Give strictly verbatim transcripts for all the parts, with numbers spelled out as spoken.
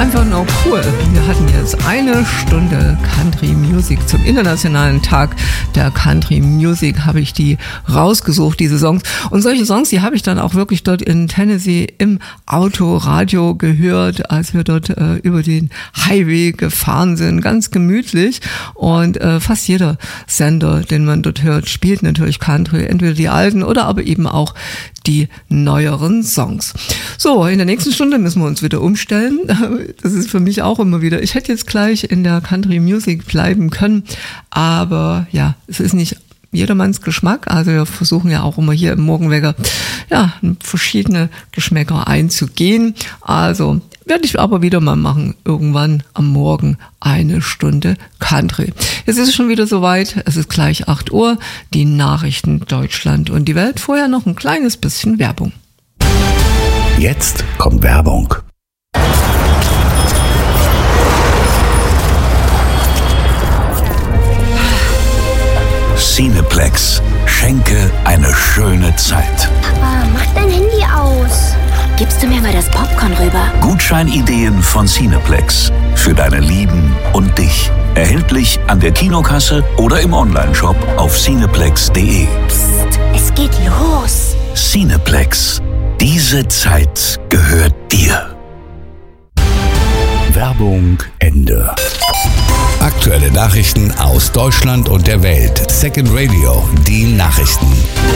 Einfach nur cool. Wir hatten jetzt eine Stunde Country Music zum Internationalen Tag der Country Music, habe ich die rausgesucht, diese Songs. Und solche Songs, die habe ich dann auch wirklich dort in Tennessee im Autoradio gehört, als wir dort äh, über den Highway gefahren sind, ganz gemütlich. Und äh, fast jeder Sender, den man dort hört, spielt natürlich Country, entweder die alten oder aber eben auch die neueren Songs. So, in der nächsten Stunde müssen wir uns wieder umstellen. Das ist für mich auch immer wieder. Ich hätte jetzt gleich in der Country Music bleiben können, aber ja, es ist nicht jedermanns Geschmack. Also wir versuchen ja auch immer hier im Morgenwecker ja verschiedene Geschmäcker einzugehen. Also werde ich aber wieder mal machen, irgendwann am Morgen eine Stunde Country. Jetzt ist es schon wieder soweit, es ist gleich acht Uhr, die Nachrichten Deutschland und die Welt. Vorher noch ein kleines bisschen Werbung. Jetzt kommt Werbung. Cineplex. Schenke eine schöne Zeit. Papa, mach dein Handy aus. Gibst du mir mal das Popcorn rüber? Gutscheinideen von Cineplex. Für deine Lieben und dich. Erhältlich an der Kinokasse oder im Onlineshop auf cineplex punkt de. Psst, es geht los. Cineplex. Diese Zeit gehört dir. Werbung Ende. Aktuelle Nachrichten aus Deutschland und der Welt. Second Radio, die Nachrichten.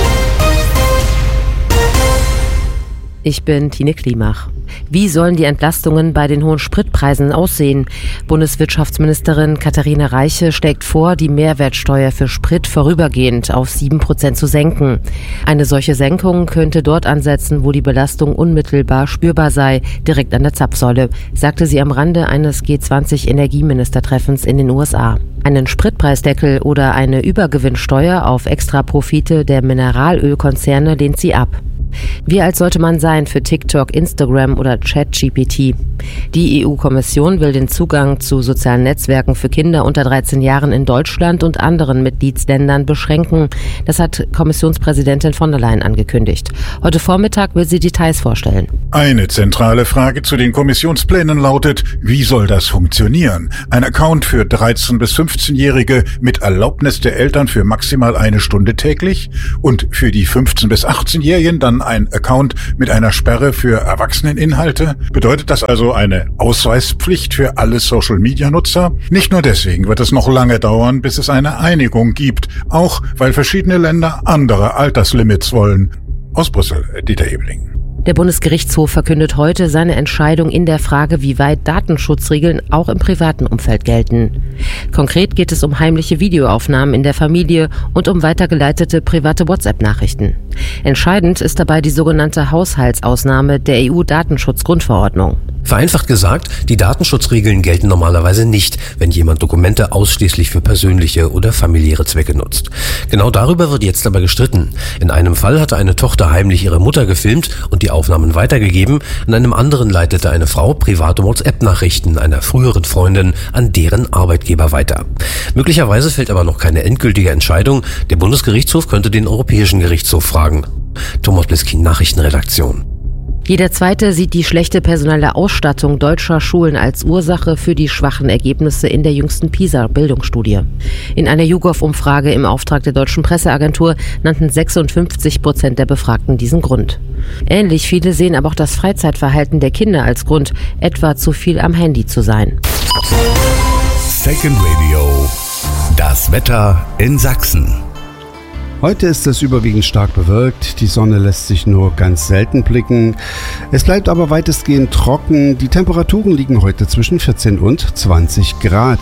Ich bin Tine Klimach. Wie sollen die Entlastungen bei den hohen Spritpreisen aussehen? Bundeswirtschaftsministerin Katharina Reiche schlägt vor, die Mehrwertsteuer für Sprit vorübergehend auf sieben Prozent zu senken. Eine solche Senkung könnte dort ansetzen, wo die Belastung unmittelbar spürbar sei, direkt an der Zapfsäule, sagte sie am Rande eines G zwanzig Energieministertreffens in den U S A. Einen Spritpreisdeckel oder eine Übergewinnsteuer auf Extraprofite der Mineralölkonzerne lehnt sie ab. Wie alt sollte man sein für TikTok, Instagram oder ChatGPT? Die E U-Kommission will den Zugang zu sozialen Netzwerken für Kinder unter dreizehn Jahren in Deutschland und anderen Mitgliedsländern beschränken. Das hat Kommissionspräsidentin von der Leyen angekündigt. Heute Vormittag will sie Details vorstellen. Eine zentrale Frage zu den Kommissionsplänen lautet, wie soll das funktionieren? Ein Account für dreizehn- bis fünfzehnjährige mit Erlaubnis der Eltern für maximal eine Stunde täglich und für die fünfzehn- bis achtzehnjährigen dann ein Account mit einer Sperre für Erwachseneninhalte? Bedeutet das also eine Ausweispflicht für alle Social-Media-Nutzer? Nicht nur deswegen wird es noch lange dauern, bis es eine Einigung gibt, auch weil verschiedene Länder andere Alterslimits wollen. Aus Brüssel, Dieter Ebeling. Der Bundesgerichtshof verkündet heute seine Entscheidung in der Frage, wie weit Datenschutzregeln auch im privaten Umfeld gelten. Konkret geht es um heimliche Videoaufnahmen in der Familie und um weitergeleitete private WhatsApp-Nachrichten. Entscheidend ist dabei die sogenannte Haushaltsausnahme der E U-Datenschutzgrundverordnung. Vereinfacht gesagt, die Datenschutzregeln gelten normalerweise nicht, wenn jemand Dokumente ausschließlich für persönliche oder familiäre Zwecke nutzt. Genau darüber wird jetzt aber gestritten. In einem Fall hatte eine Tochter heimlich ihre Mutter gefilmt und die Aufnahmen weitergegeben, in einem anderen leitete eine Frau private WhatsApp-Nachrichten einer früheren Freundin an deren Arbeitgeber weiter. Möglicherweise fällt aber noch keine endgültige Entscheidung. Der Bundesgerichtshof könnte den Europäischen Gerichtshof fragen. Thomas Bliskin, Nachrichtenredaktion. Jeder Zweite sieht die schlechte personelle Ausstattung deutscher Schulen als Ursache für die schwachen Ergebnisse in der jüngsten PISA-Bildungsstudie. In einer YouGov-Umfrage im Auftrag der Deutschen Presseagentur nannten sechsundfünfzig Prozent der Befragten diesen Grund. Ähnlich viele sehen aber auch das Freizeitverhalten der Kinder als Grund, etwa zu viel am Handy zu sein. Second Radio. Das Wetter in Sachsen. Heute ist es überwiegend stark bewölkt, die Sonne lässt sich nur ganz selten blicken. Es bleibt aber weitestgehend trocken, die Temperaturen liegen heute zwischen vierzehn und zwanzig Grad.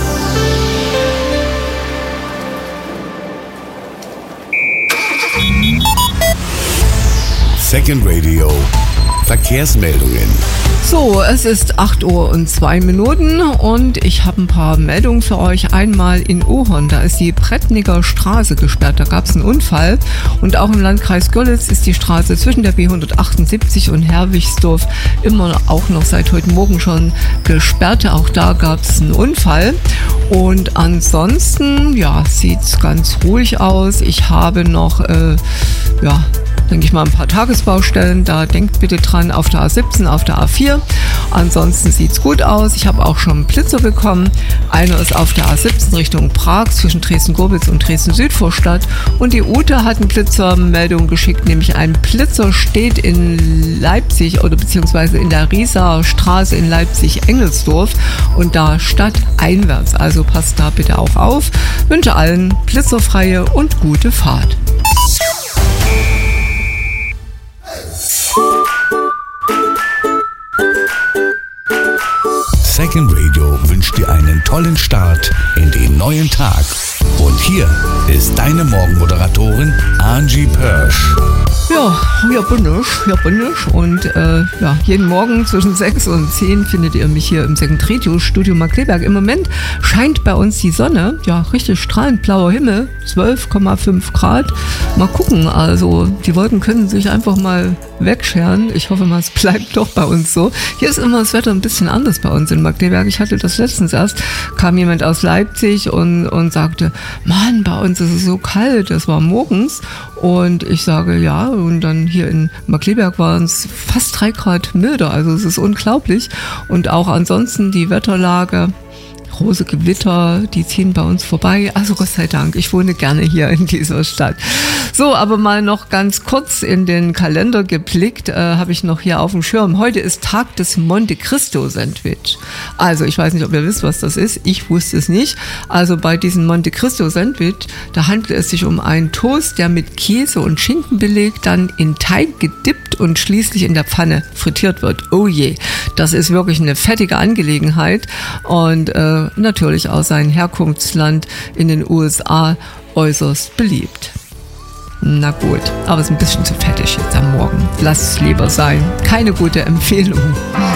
Second Radio. Verkehrsmeldungen. So, es ist acht Uhr und zwei Minuten und ich habe ein paar Meldungen für euch. Einmal in Ohorn, da ist die Brettnicker Straße gesperrt, da gab es einen Unfall. Und auch im Landkreis Görlitz ist die Straße zwischen der B hundertachtundsiebzig und Herwigsdorf immer auch noch seit heute Morgen schon gesperrt. Auch da gab es einen Unfall. Und ansonsten, ja, sieht es ganz ruhig aus. Ich habe noch, äh, ja, denke ich mal, ein paar Tagesbaustellen. Da denkt bitte dran, auf der A siebzehn, auf der A vier. Ansonsten sieht's gut aus. Ich habe auch schon Blitzer bekommen. Einer ist auf der A siebzehn Richtung Prag zwischen Dresden-Gorbitz und Dresden-Südvorstadt. Und die Ute hat eine Blitzermeldung geschickt, nämlich ein Blitzer steht in Leipzig oder beziehungsweise in der Rieser Straße in Leipzig-Engelsdorf und da stadteinwärts. Also passt da bitte auch auf. Wünsche allen blitzerfreie und gute Fahrt. Second Radio wünscht dir einen tollen Start in den neuen Tag. Und hier ist deine Morgenmoderatorin Angie Pörsch. Ja, hier bin ich, hier bin ich. Und äh, ja, jeden Morgen zwischen sechs und zehn findet ihr mich hier im Second Radio Studio Markkleeberg. Im Moment scheint bei uns die Sonne, ja, richtig strahlend blauer Himmel, zwölf Komma fünf Grad. Mal gucken, also die Wolken können sich einfach mal wegscheren. Ich hoffe mal, es bleibt doch bei uns so. Hier ist immer das Wetter ein bisschen anders bei uns in Markkleeberg. Ich hatte das letztens erst, kam jemand aus Leipzig und, und sagte, Mann, bei uns ist es so kalt, das war morgens. Und ich sage, ja, und dann hier in Markkleeberg waren es fast drei Grad milder, also es ist unglaublich. Und auch ansonsten die Wetterlage, große Gewitter, die ziehen bei uns vorbei. Also Gott sei Dank, ich wohne gerne hier in dieser Stadt. So, aber mal noch ganz kurz in den Kalender geblickt, äh, habe ich noch hier auf dem Schirm. Heute ist Tag des Monte Cristo Sandwich. Also ich weiß nicht, ob ihr wisst, was das ist. Ich wusste es nicht. Also bei diesem Monte Cristo Sandwich, da handelt es sich um einen Toast, der mit Käse und Schinken belegt, dann in Teig gedippt und schließlich in der Pfanne frittiert wird. Oh je, das ist wirklich eine fettige Angelegenheit und äh, natürlich aus seinem Herkunftsland in den U S A äußerst beliebt. Na gut, aber es ist ein bisschen zu fettig jetzt am Morgen. Lass es lieber sein. Keine gute Empfehlung.